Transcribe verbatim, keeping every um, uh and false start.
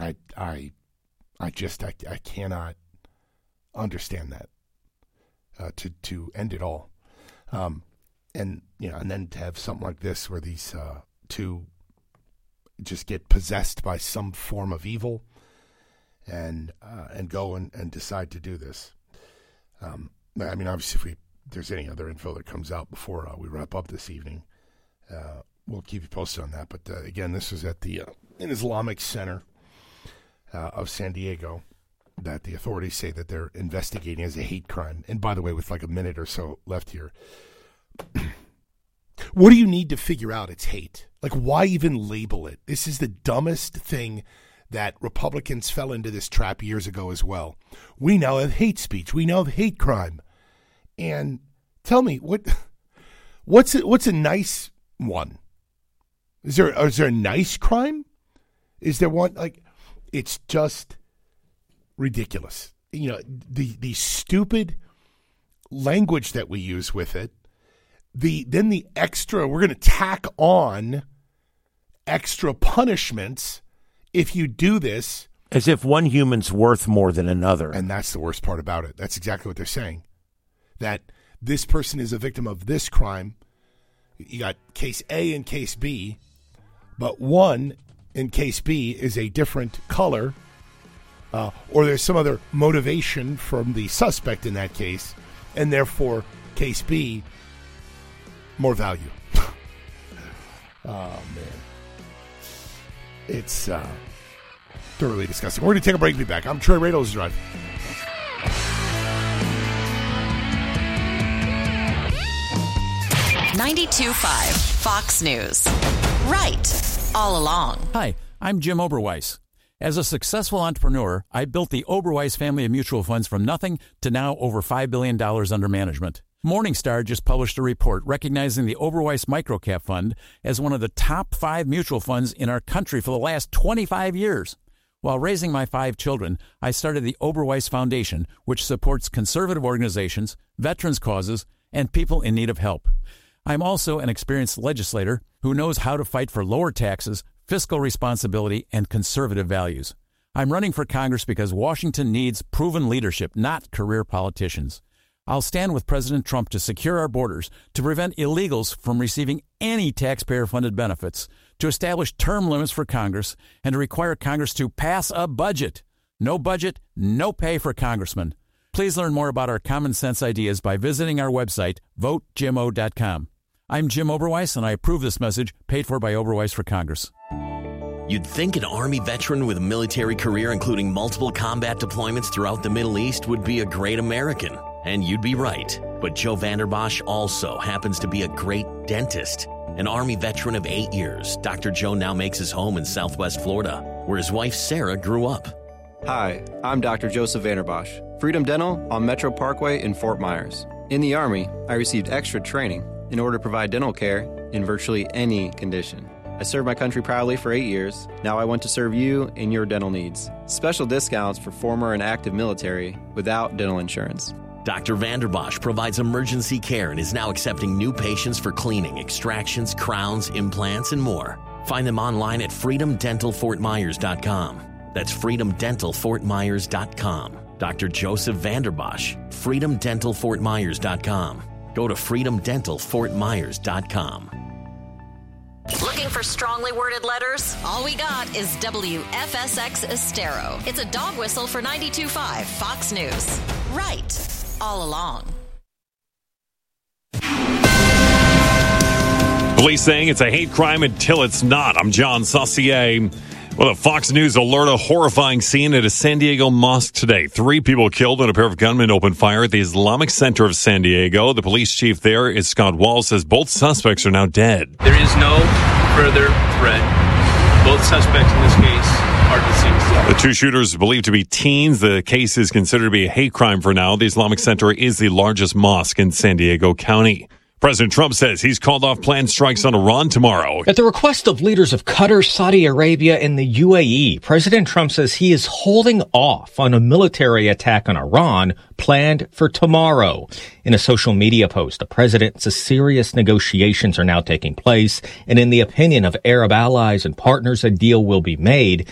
I, I, I just, I, I cannot understand that. Uh, to to end it all, um, and you know, and then to have something like this where these uh, two just get possessed by some form of evil, and uh, and go and, and decide to do this. Um, I mean, obviously, if we, there's any other info that comes out before uh, we wrap up this evening, uh, we'll keep you posted on that. But uh, again, this was at the uh, an Islamic Center uh, of San Diego that the authorities say that they're investigating as a hate crime. And by the way, with like a minute or so left here, what do you need to figure out it's hate? Like, why even label it? This is the dumbest thing that Republicans fell into this trap years ago as well. We now have hate speech. We now have hate crime. And tell me, what what's a, what's a nice one? Is there is there a nice crime? Is there one? Like, it's just ridiculous. You know, the the stupid language that we use with it. The then the extra, we're going to tack on extra punishments if you do this. As if one human's worth more than another. And that's the worst part about it. That's exactly what they're saying. That this person is a victim of this crime. You got case A and case B, but one in case B is a different color, uh, or there's some other motivation from the suspect in that case, and therefore case B, more value. Oh, man. It's uh, thoroughly disgusting. We're going to take a break and be back. I'm Troy Radels Drive. ninety-two point five Fox News. Right. All along. Hi, I'm Jim Oberweis. As a successful entrepreneur, I built the Oberweis family of mutual funds from nothing to now over five billion dollars under management. Morningstar just published a report recognizing the Oberweis Microcap Fund as one of the top five mutual funds in our country for the last twenty-five years. While raising my five children, I started the Oberweis Foundation, which supports conservative organizations, veterans causes, and people in need of help. I'm also an experienced legislator who knows how to fight for lower taxes, fiscal responsibility, and conservative values. I'm running for Congress because Washington needs proven leadership, not career politicians. I'll stand with President Trump to secure our borders, to prevent illegals from receiving any taxpayer-funded benefits, to establish term limits for Congress, and to require Congress to pass a budget. No budget, no pay for congressmen. Please learn more about our common sense ideas by visiting our website, vote jim o dot com. I'm Jim Oberweis, and I approve this message, paid for by Oberweis for Congress. You'd think an Army veteran with a military career including multiple combat deployments throughout the Middle East would be a great American. And you'd be right. But Joe Vanderbosch also happens to be a great dentist. An Army veteran of eight years, Doctor Joe now makes his home in Southwest Florida, where his wife Sarah grew up. Hi, I'm Doctor Joseph Vanderbosch, Freedom Dental on Metro Parkway in Fort Myers. In the Army, I received extra training in order to provide dental care in virtually any condition. I served my country proudly for eight years. Now I want to serve you in your dental needs. Special discounts for former and active military without dental insurance. Doctor Vanderbosch provides emergency care and is now accepting new patients for cleaning, extractions, crowns, implants, and more. Find them online at freedom dental fort myers dot com. That's freedom dental fort myers dot com. Doctor Joseph Vanderbosch, freedom dental fort myers dot com. Go to freedom dental fort myers dot com. Looking for strongly worded letters? All we got is W F S X Estero. It's a dog whistle for ninety-two point five Fox News. Right. All along. Police saying it's a hate crime until it's not. I'm John Saucier. Well, a Fox News alert, a horrifying scene at a San Diego mosque today. Three people killed when a pair of gunmen opened fire at the Islamic Center of San Diego. The police chief there is Scott Wall, says both suspects are now dead. There is no further threat. Both suspects in this case are deceased. The two shooters believed to be teens. The case is considered to be a hate crime for now. The Islamic Center is the largest mosque in San Diego County. President Trump says he's called off planned strikes on Iran tomorrow. At the request of leaders of Qatar, Saudi Arabia, and the U A E, President Trump says he is holding off on a military attack on Iran planned for tomorrow. In a social media post, the president says serious negotiations are now taking place, and in the opinion of Arab allies and partners, a deal will be made.